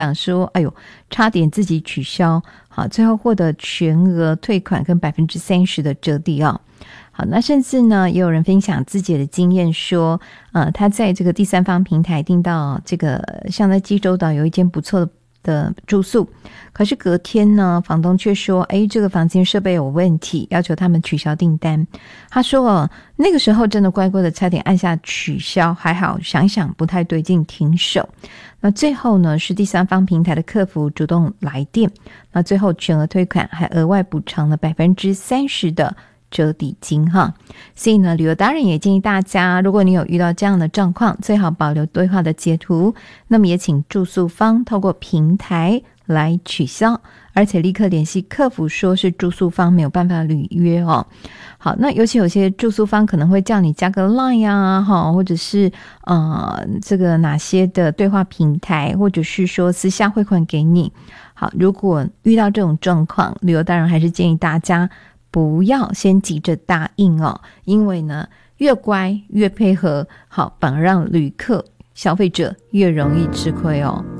讲说哎呦差点自己取消，好，最后获得全额退款跟 30% 的折抵哦。好，那甚至呢也有人分享自己的经验说他在这个第三方平台订到这个像在济州岛有一间不错的住宿，可是隔天呢房东却说这个房间设备有问题，要求他们取消订单。他说那个时候真的乖乖的差点按下取消，还好想想不太对劲停手。那最后呢是第三方平台的客服主动来电，那最后全额退款，还额外补偿了 30% 的折抵金哈。所以呢旅游达人也建议大家，如果你有遇到这样的状况，最好保留对话的截图，那么也请住宿方透过平台来取消，而且立刻联系客服说是住宿方没有办法履约哦。好，那尤其有些住宿方可能会叫你加个 LINE 啊或者是这个哪些的对话平台，或者是说私下汇款给你。好，如果遇到这种状况，旅游达人还是建议大家不要先急着答应哦，因为呢越乖越配合，好，反而让旅客消费者越容易吃亏哦。